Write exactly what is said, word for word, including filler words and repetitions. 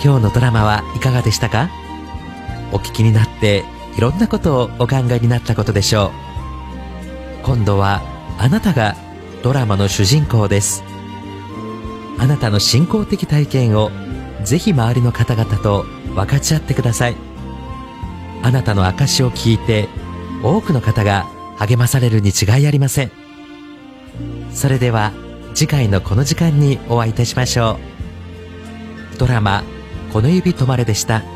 今日のドラマはいかがでしたか？お聞きになっていろんなことをお考えになったことでしょう。今度はあなたがドラマの主人公です。あなたの信仰的体験をぜひ周りの方々と分かち合ってください。あなたの証を聞いて多くの方が励まされるに違いありません。それでは次回のこの時間にお会いいたしましょう。ドラマ「この指止まれ」でした。